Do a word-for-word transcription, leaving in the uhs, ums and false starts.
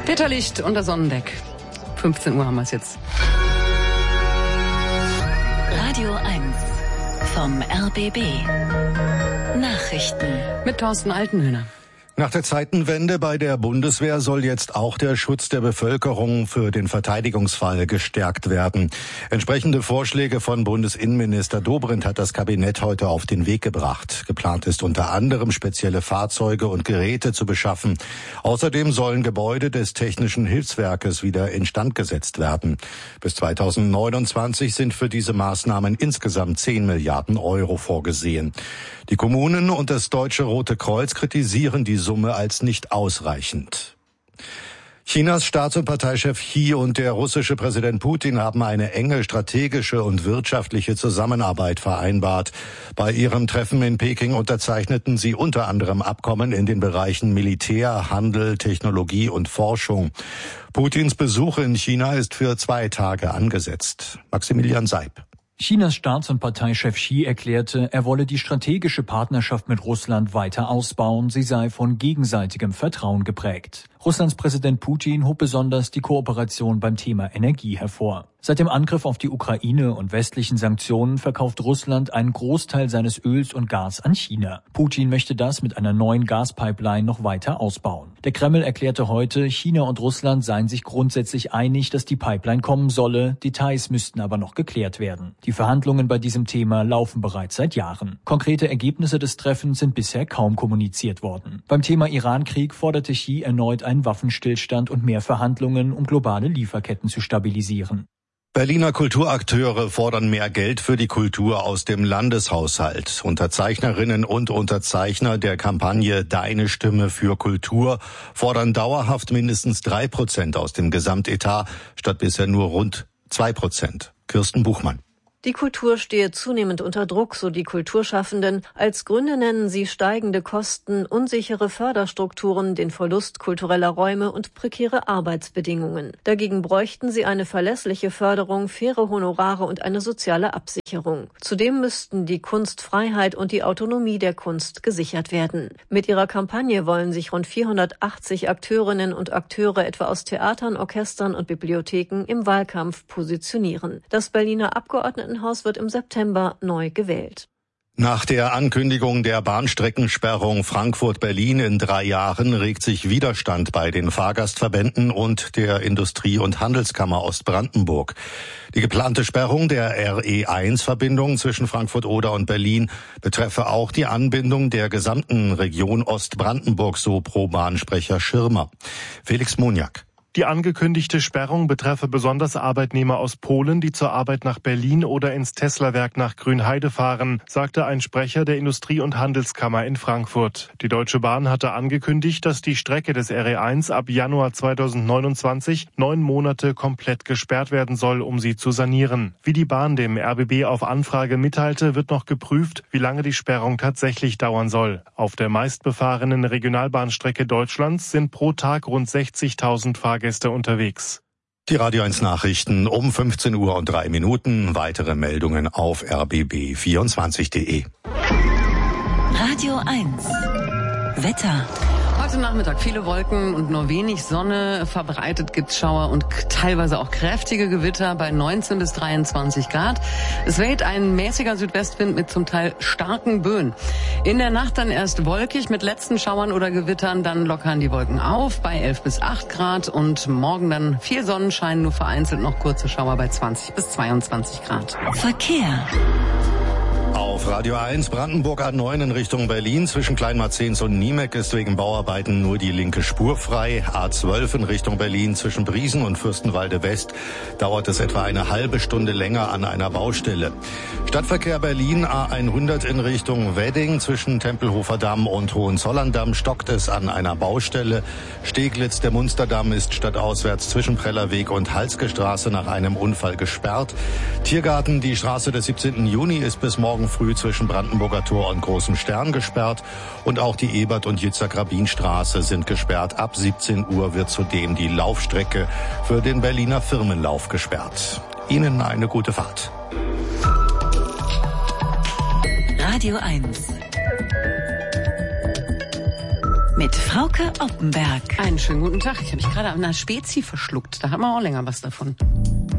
Peter Licht unter Sonnendeck. fünfzehn Uhr haben wir es jetzt. Radio eins vom R B B. Nachrichten. Mit Thorsten Altenhöhner. Nach der Zeitenwende bei der Bundeswehr soll jetzt auch der Schutz der Bevölkerung für den Verteidigungsfall gestärkt werden. Entsprechende Vorschläge von Bundesinnenminister Dobrindt hat das Kabinett heute auf den Weg gebracht. Geplant ist unter anderem, spezielle Fahrzeuge und Geräte zu beschaffen. Außerdem sollen Gebäude des Technischen Hilfswerkes wieder instand gesetzt werden. Bis zweitausendneunundzwanzig sind für diese Maßnahmen insgesamt zehn Milliarden Euro vorgesehen. Die Kommunen und das Deutsche Rote Kreuz kritisieren die Summe als nicht ausreichend. Chinas Staats- und Parteichef Xi und der russische Präsident Putin haben eine enge strategische und wirtschaftliche Zusammenarbeit vereinbart. Bei ihrem Treffen in Peking unterzeichneten sie unter anderem Abkommen in den Bereichen Militär, Handel, Technologie und Forschung. Putins Besuch in China ist für zwei Tage angesetzt. Maximilian Seib. Chinas Staats- und Parteichef Xi erklärte, er wolle die strategische Partnerschaft mit Russland weiter ausbauen, sie sei von gegenseitigem Vertrauen geprägt. Russlands Präsident Putin hob besonders die Kooperation beim Thema Energie hervor. Seit dem Angriff auf die Ukraine und westlichen Sanktionen verkauft Russland einen Großteil seines Öls und Gas an China. Putin möchte das mit einer neuen Gaspipeline noch weiter ausbauen. Der Kreml erklärte heute, China und Russland seien sich grundsätzlich einig, dass die Pipeline kommen solle, Details müssten aber noch geklärt werden. Die Verhandlungen bei diesem Thema laufen bereits seit Jahren. Konkrete Ergebnisse des Treffens sind bisher kaum kommuniziert worden. Beim Thema Iran-Krieg forderte Xi erneut einen Waffenstillstand und mehr Verhandlungen, um globale Lieferketten zu stabilisieren. Berliner Kulturakteure fordern mehr Geld für die Kultur aus dem Landeshaushalt. Unterzeichnerinnen und Unterzeichner der Kampagne Deine Stimme für Kultur fordern dauerhaft mindestens drei Prozent aus dem Gesamtetat statt bisher nur rund zwei Prozent. Kirsten Buchmann. Die Kultur stehe zunehmend unter Druck, so die Kulturschaffenden. Als Gründe nennen sie steigende Kosten, unsichere Förderstrukturen, den Verlust kultureller Räume und prekäre Arbeitsbedingungen. Dagegen bräuchten sie eine verlässliche Förderung, faire Honorare und eine soziale Absicherung. Zudem müssten die Kunstfreiheit und die Autonomie der Kunst gesichert werden. Mit ihrer Kampagne wollen sich rund vierhundertachtzig Akteurinnen und Akteure etwa aus Theatern, Orchestern und Bibliotheken im Wahlkampf positionieren. Das Berliner Abgeordnetenhaus wird im September neu gewählt. Nach der Ankündigung der Bahnstreckensperrung Frankfurt-Berlin in drei Jahren regt sich Widerstand bei den Fahrgastverbänden und der Industrie- und Handelskammer Ostbrandenburg. Die geplante Sperrung der R E eins Verbindung zwischen Frankfurt-Oder und Berlin betreffe auch die Anbindung der gesamten Region Ostbrandenburg, so Pro-Bahnsprecher Schirmer. Felix Moniak. Die angekündigte Sperrung betreffe besonders Arbeitnehmer aus Polen, die zur Arbeit nach Berlin oder ins Tesla-Werk nach Grünheide fahren, sagte ein Sprecher der Industrie- und Handelskammer in Frankfurt. Die Deutsche Bahn hatte angekündigt, dass die Strecke des R E eins ab Januar zweitausendneunundzwanzig neun Monate komplett gesperrt werden soll, um sie zu sanieren. Wie die Bahn dem R B B auf Anfrage mitteilte, wird noch geprüft, wie lange die Sperrung tatsächlich dauern soll. Auf der meistbefahrenen Regionalbahnstrecke Deutschlands sind pro Tag rund sechzigtausend Fahrgäste Gäste unterwegs. Die Radio eins Nachrichten um fünfzehn Uhr und drei Minuten. Weitere Meldungen auf r b b vierundzwanzig punkt d e. Radio eins. Wetter. Heute Nachmittag viele Wolken und nur wenig Sonne. Verbreitet gibt's Schauer und teilweise auch kräftige Gewitter bei neunzehn bis dreiundzwanzig Grad. Es weht ein mäßiger Südwestwind mit zum Teil starken Böen. In der Nacht dann erst wolkig mit letzten Schauern oder Gewittern, dann lockern die Wolken auf bei elf bis acht Grad und morgen dann viel Sonnenschein, nur vereinzelt noch kurze Schauer bei zwanzig bis zweiundzwanzig Grad. Verkehr. Auf Radio eins Brandenburg A neun in Richtung Berlin zwischen Kleinmarzens und Niemek ist wegen Bauarbeiten nur die linke Spur frei. A zwölf in Richtung Berlin zwischen Briesen und Fürstenwalde West dauert es etwa eine halbe Stunde länger an einer Baustelle. Stadtverkehr Berlin A hundert in Richtung Wedding zwischen Tempelhofer Damm und Hohenzollern-Damm stockt es an einer Baustelle. Steglitz, der Munsterdamm ist stadtauswärts zwischen Prellerweg und Halske Straße nach einem Unfall gesperrt. Tiergarten, die Straße des siebzehnten Juni ist bis morgen früh zwischen Brandenburger Tor und Großem Stern gesperrt und auch die Ebert- und Jitzak-Rabin-Straße sind gesperrt. Ab siebzehn Uhr wird zudem die Laufstrecke für den Berliner Firmenlauf gesperrt. Ihnen eine gute Fahrt. Radio eins. Mit Frauke Oppenberg. Einen schönen guten Tag. Ich habe mich gerade an einer Spezi verschluckt. Da haben wir auch länger was davon.